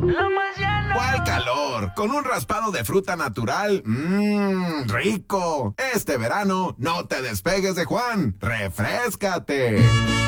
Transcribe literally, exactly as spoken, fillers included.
¿Cuál calor? Con un raspado de fruta natural. Mmm, rico. Este verano no te despegues de Juan. Refréscate.